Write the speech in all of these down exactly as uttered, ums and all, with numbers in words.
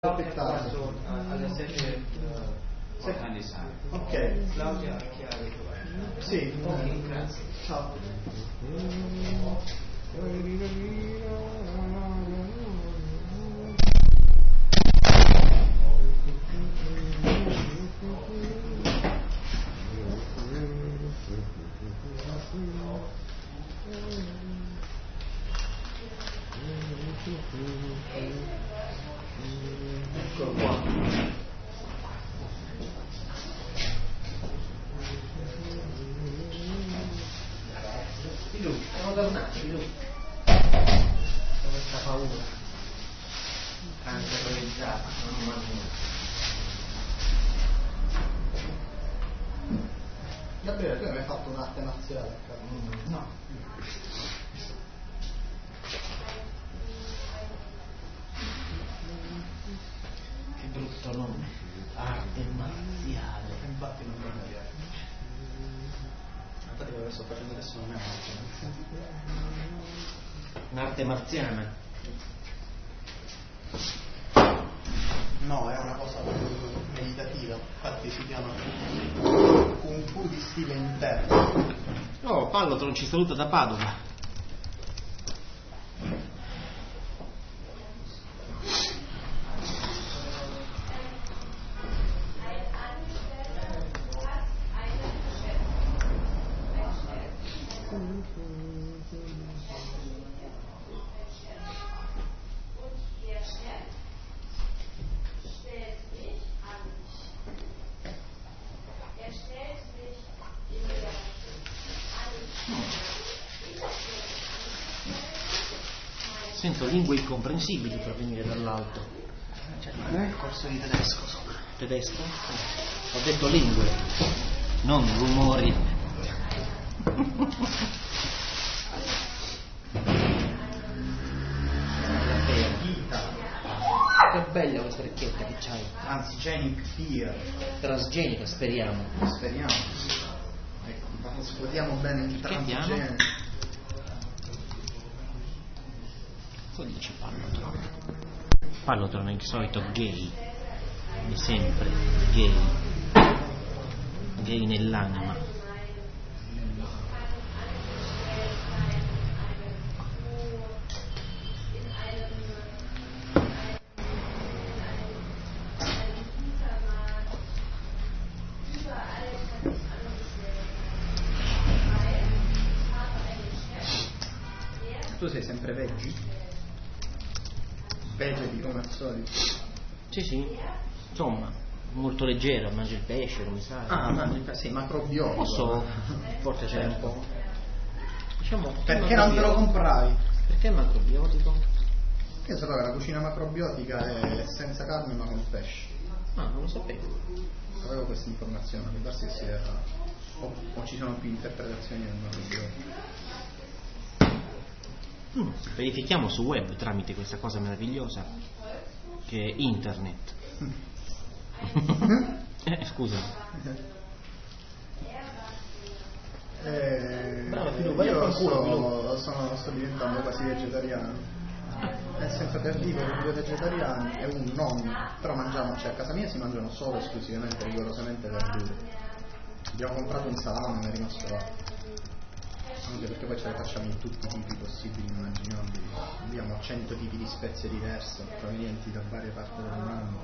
Aspettato alle sette anni sa. Ok. Claudia è chiaro. Sì, Ok, grazie. Ciao. Eccolo qua. Filù, siamo tornati, Filù. Questa paura. Anche terrorizzata, mamma mia. Davvero, tu hai mai fatto un'arte marziale? No. Che brutto nome. Arte marziale. Infatti non mi piace. Infatti quello che sto facendo adesso non è un'arte marziale. Un'arte marziana. No, è una cosa meditativa, infatti si chiama Kung Fu di stile interno. Oh, Pallotron ci saluta da Padova. Sento lingue incomprensibili per venire dall'alto. Cioè, non è il corso di tedesco sopra. Tedesco? Ho detto lingue, non rumori. Che bella questa orecchietta che c'hai. Transgenic fear. Transgenica, speriamo. Speriamo. Ecco, esplodiamo bene il Che abbiamo? transgenico. Cosa dice Pallotron? Pallotron è il solito gay, è sempre gay, gay nell'anima. Tu sei sempre veggie? Veggie di come al solito. Sì, sì, insomma, molto leggero, mangio il pesce, come sai. Ah, ma sì, macrobiotico. Posso, forse c'è un po'. Diciamo, Perché non te lo compravi? Perché macrobiotico? Io sapevo che la cucina macrobiotica è senza carne ma con pesce. Ah, non lo sapevo. Avevo questa informazione, mi pare che sia o, o ci sono più interpretazioni del macrobiotico. Mm, verifichiamo su web tramite questa cosa meravigliosa che è internet. eh, scusa. Eh, Bravo, Filù, vai a io qualcuno, sto, sono, sto diventando quasi vegetariano. Nel senso che vivo con due vegetariani e un non, però mangiamo, cioè a casa mia si mangiano solo esclusivamente, rigorosamente verdure. Abbiamo comprato un salame, mi è rimasto là. Anche perché poi ce le facciamo in tutti i tipi possibili e immaginabili. Abbiamo cento tipi di spezie diverse, provenienti da varie parti del mondo.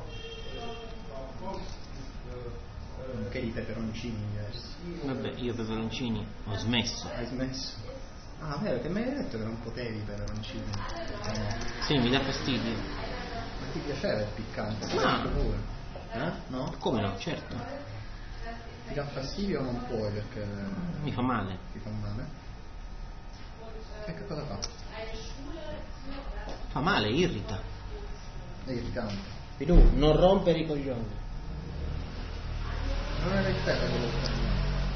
Nonché di peperoncini diversi. Vabbè, io peperoncini ho smesso. Hai smesso? Ah, vero, che mi hai detto che non potevi i peperoncini? No. Sì, mi dà fastidio. Ma ti piaceva il piccante? Ma- pure. Eh? No? Come no, certo. Ti dà fastidio o non puoi perché Mi fa male. ti fa male? E che cosa fa? Fa male, irrita. È irritante. Filù, non rompere i coglioni. Non era il te che volevo parlare.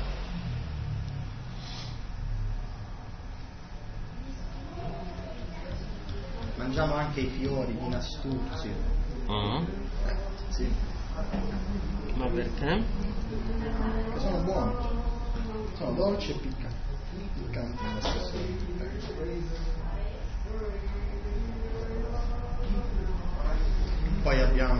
Mangiamo anche i fiori di Nastuzio. Mm. Eh, sì. Ma perché? Che sono buoni. Sono dolci e piccanti. Piccanti nello stesso tempo. Poi abbiamo